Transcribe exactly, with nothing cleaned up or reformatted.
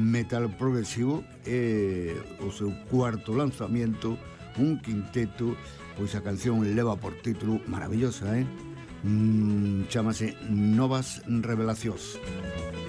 metal progresivo, e o seu cuarto lanzamento, un quinteto, pois a canción leva por título maravillosa, eh? Mm, chámase Novas Revelacións.